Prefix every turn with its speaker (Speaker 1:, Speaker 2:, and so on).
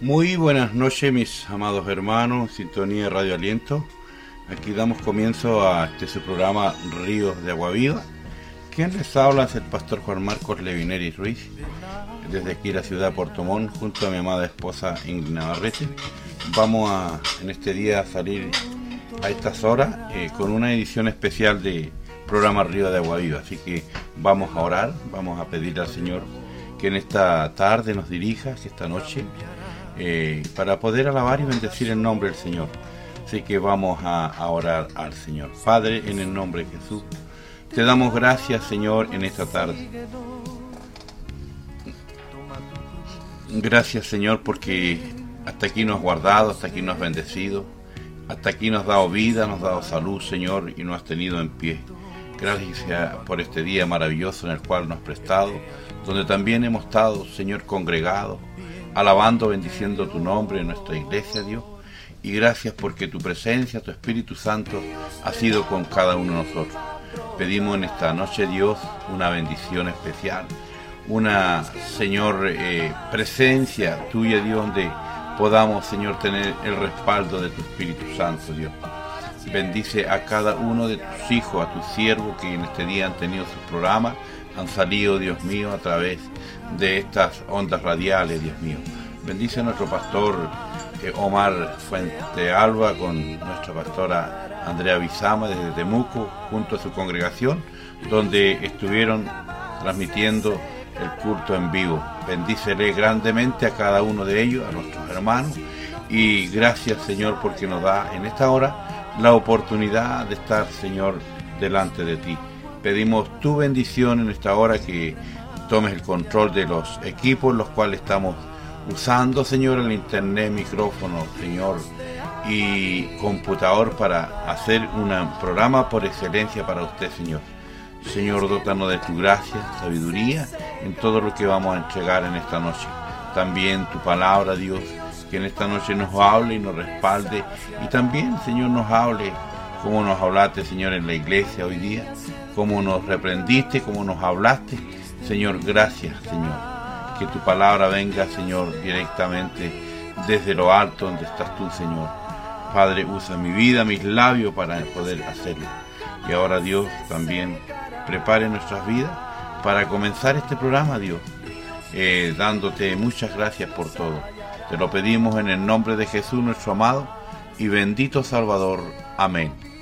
Speaker 1: Muy buenas noches, mis amados hermanos, Sintonía de Radio Aliento. Aquí damos comienzo a su programa Ríos de Agua Viva. Quien les habla es el pastor Juan Marcos Levineri Ruiz, desde aquí la ciudad de Puerto Montt, junto a mi amada esposa Ingrid Navarrete. Vamos en este día a salir a estas horas con una edición especial de programa Ríos de Agua Viva. Así que vamos a orar, vamos a pedir al Señor que en esta tarde nos dirija, que esta noche, para poder alabar y bendecir el nombre del Señor. Así que vamos a orar al Señor. Padre, en el nombre de Jesús, te damos gracias, Señor, en esta tarde. Gracias, Señor, porque hasta aquí nos has guardado, hasta aquí nos has bendecido, hasta aquí nos has dado vida, nos has dado salud, Señor, y nos has tenido en pie. Gracias por este día maravilloso en el cual nos has prestado, donde también hemos estado, Señor, congregados, alabando, bendiciendo tu nombre en nuestra iglesia, Dios. Y gracias porque tu presencia, tu Espíritu Santo ha sido con cada uno de nosotros. Pedimos en esta noche, Dios, una bendición especial, una, Señor, presencia tuya, Dios, donde podamos, Señor, tener el respaldo de tu Espíritu Santo, Dios. Bendice a cada uno de tus hijos, a tus siervos que en este día han tenido sus programas, han salido, Dios mío, a través de estas ondas radiales, Dios mío. Bendice a nuestro pastor Omar Fuente Alba con nuestra pastora Andrea Bizama desde Temuco, junto a su congregación, donde estuvieron transmitiendo el culto en vivo. Bendícele grandemente a cada uno de ellos, a nuestros hermanos, y gracias, Señor, porque nos da en esta hora la oportunidad de estar, Señor, delante de ti. Pedimos tu bendición en esta hora, que tomes el control de los equipos los cuales estamos usando, Señor, el internet, micrófono, Señor, y computador para hacer un programa por excelencia para usted, Señor. Señor, dótanos de tu gracia, sabiduría en todo lo que vamos a entregar en esta noche. También tu palabra, Dios, que en esta noche nos hable y nos respalde, y también, Señor, nos hable como nos hablaste, Señor, en la iglesia hoy día, como nos reprendiste, como nos hablaste. Señor, gracias, Señor. Que tu palabra venga, Señor, directamente desde lo alto donde estás tú, Señor. Padre, usa mi vida, mis labios para poder hacerlo. Y ahora, Dios, también prepare nuestras vidas para comenzar este programa, Dios, dándote muchas gracias por todo. Te lo pedimos en el nombre de Jesús, nuestro amado y bendito Salvador. Amén.